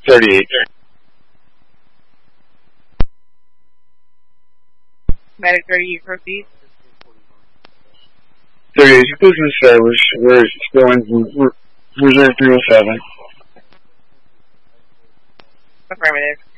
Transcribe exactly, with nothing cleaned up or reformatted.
thirty-eight. Medic thirty-eight, proceed. thirty-eight, business established. We're going Reserve three oh seven. Affirmative.